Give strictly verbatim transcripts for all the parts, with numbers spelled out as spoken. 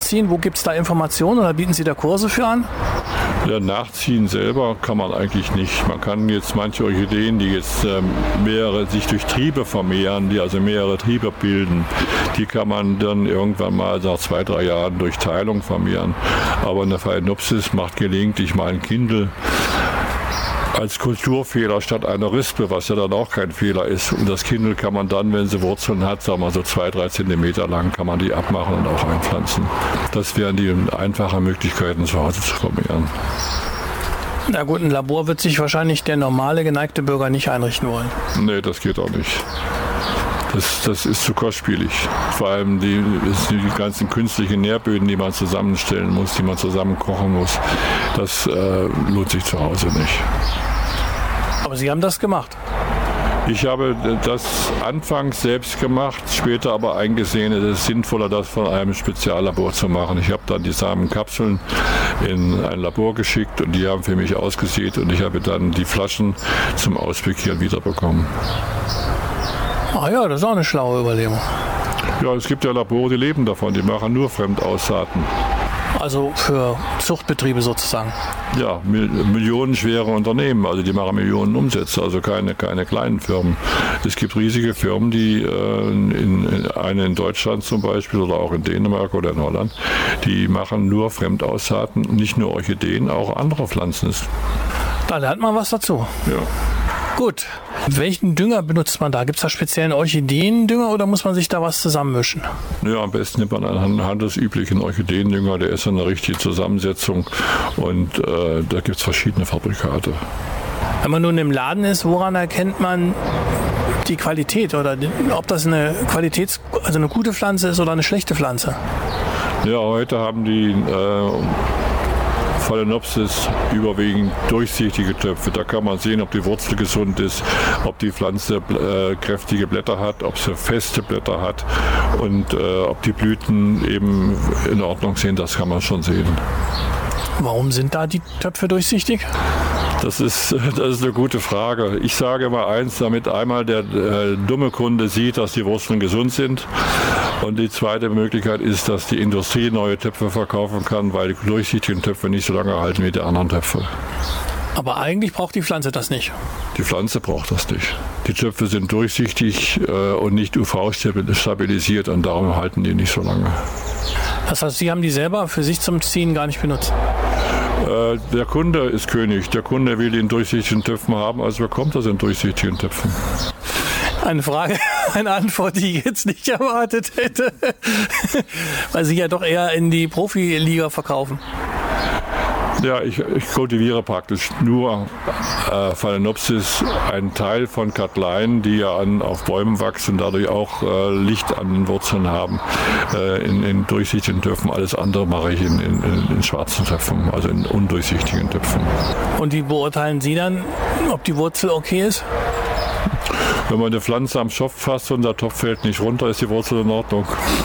nachziehen? Wo gibt es da Informationen oder bieten Sie da Kurse für an? Ja, nachziehen selber kann man eigentlich nicht. Man kann jetzt manche Orchideen, die jetzt ähm, mehrere sich durch Triebe vermehren, die also mehrere Triebe bilden, die kann man dann irgendwann mal nach zwei, drei Jahren durch Teilung vermehren. Aber eine Phalaenopsis macht gelegentlich mal ein Kindel als Kulturfehler statt einer Rispe, was ja dann auch kein Fehler ist. Und das Kindel kann man dann, wenn sie Wurzeln hat, sagen wir so zwei, drei Zentimeter lang, kann man die abmachen und auch einpflanzen. Das wären die einfachen Möglichkeiten, zu Hause zu vermehren. Na gut, ein Labor wird sich wahrscheinlich der normale geneigte Bürger nicht einrichten wollen. Nee, das geht auch nicht. Das, das ist zu kostspielig. Vor allem die, die ganzen künstlichen Nährböden, die man zusammenstellen muss, die man zusammen kochen muss, das äh, lohnt sich zu Hause nicht. Aber Sie haben das gemacht? Ich habe das anfangs selbst gemacht, später aber eingesehen, es ist sinnvoller, das von einem Speziallabor zu machen. Ich habe dann die Samenkapseln in ein Labor geschickt und die haben für mich ausgesät und ich habe dann die Flaschen zum Auspickieren wiederbekommen. Ah ja, das ist auch eine schlaue Überlegung. Ja, es gibt ja Labore, die leben davon, die machen nur Fremdaussaaten. Also für Zuchtbetriebe sozusagen? Ja, millionenschwere Unternehmen, also die machen Millionen Umsätze, also keine, keine kleinen Firmen. Es gibt riesige Firmen, die äh, in, in, eine in Deutschland zum Beispiel oder auch in Dänemark oder in Holland, die machen nur Fremdaussaaten, nicht nur Orchideen, auch andere Pflanzen. Da lernt man was dazu. Ja. Gut. Welchen Dünger benutzt man da? Gibt es da speziellen Orchideendünger oder muss man sich da was zusammenmischen? Ja, am besten nimmt man einen handelsüblichen Orchideendünger, der ist eine richtige Zusammensetzung und äh, da gibt es verschiedene Fabrikate. Wenn man nun im Laden ist, woran erkennt man die Qualität oder ob das eine Qualitäts-, also eine gute Pflanze ist oder eine schlechte Pflanze? Ja, heute haben die äh, Phalaenopsis überwiegend durchsichtige Töpfe. Da kann man sehen, ob die Wurzel gesund ist, ob die Pflanze äh, kräftige Blätter hat, ob sie feste Blätter hat und äh, ob die Blüten eben in Ordnung sind. Das kann man schon sehen. Warum sind da die Töpfe durchsichtig? Das ist, das ist eine gute Frage. Ich sage immer eins, damit einmal der äh, dumme Kunde sieht, dass die Wurzeln gesund sind. Und die zweite Möglichkeit ist, dass die Industrie neue Töpfe verkaufen kann, weil die durchsichtigen Töpfe nicht so lange halten wie die anderen Töpfe. Aber eigentlich braucht die Pflanze das nicht. Die Pflanze braucht das nicht. Die Töpfe sind durchsichtig äh, und nicht U V-stabilisiert und darum halten die nicht so lange. Das heißt, Sie haben die selber für sich zum Ziehen gar nicht benutzt? Äh, der Kunde ist König. Der Kunde will die in durchsichtigen Töpfen haben, also bekommt er sie in durchsichtigen Töpfen. Eine Frage, eine Antwort, die ich jetzt nicht erwartet hätte, weil Sie ja doch eher in die Profiliga verkaufen. Ja, ich, ich kultiviere praktisch nur äh, Phalaenopsis, einen Teil von Cattleyen, die ja an, auf Bäumen wachsen und dadurch auch äh, Licht an den Wurzeln haben, äh, in, in durchsichtigen Töpfen. Alles andere mache ich in, in, in schwarzen Töpfen, also in undurchsichtigen Töpfen. Und wie beurteilen Sie dann, ob die Wurzel okay ist? Wenn man eine Pflanze am Schopf fasst und der Topf fällt nicht runter, ist die Wurzel in Ordnung.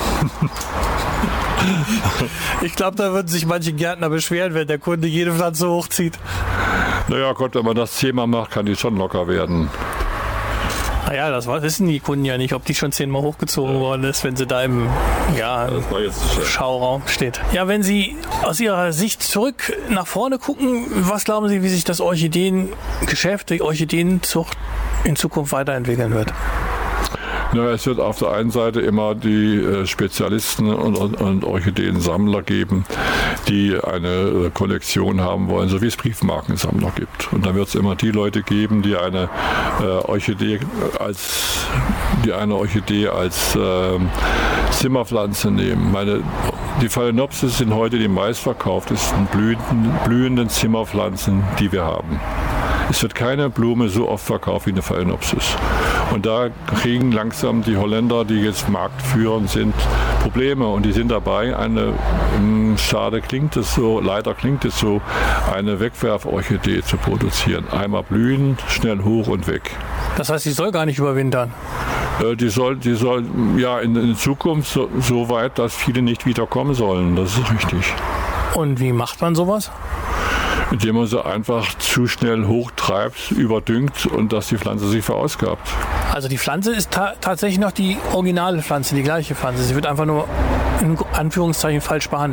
Ich glaube, da würden sich manche Gärtner beschweren, wenn der Kunde jede Pflanze hochzieht. Naja Gott, wenn man das zehnmal macht, kann die schon locker werden. Naja, das wissen die Kunden ja nicht, ob die schon zehnmal hochgezogen worden ist, wenn sie da im ja, Schauraum steht. Ja, wenn Sie aus Ihrer Sicht zurück nach vorne gucken, was glauben Sie, wie sich das Orchideengeschäft, die Orchideenzucht in Zukunft weiterentwickeln wird? Ja, es wird auf der einen Seite immer die äh, Spezialisten und, und, und Orchideensammler geben, die eine äh, Kollektion haben wollen, so wie es Briefmarkensammler gibt. Und dann wird es immer die Leute geben, die eine äh, Orchidee als die eine Orchidee als äh, Zimmerpflanze nehmen. Meine, die Phalaenopsis sind heute die meistverkauftesten blühenden, blühenden Zimmerpflanzen, die wir haben. Es wird keine Blume so oft verkauft wie eine Phalaenopsis. Und da kriegen langsam die Holländer, die jetzt marktführend sind, Probleme. Und die sind dabei, eine, schade klingt es so, leider klingt es so, eine Wegwerforchidee zu produzieren. Einmal blühen, schnell hoch und weg. Das heißt, sie soll gar nicht überwintern? Äh, die soll, die soll ja in, in Zukunft so, so weit, dass viele nicht wiederkommen sollen. Das ist richtig. Und wie macht man sowas? Indem man sie einfach zu schnell hochtreibt, überdüngt und dass die Pflanze sich verausgabt. Also die Pflanze ist ta- tatsächlich noch die originale Pflanze, die gleiche Pflanze. Sie wird einfach nur in Anführungszeichen falsch behandelt.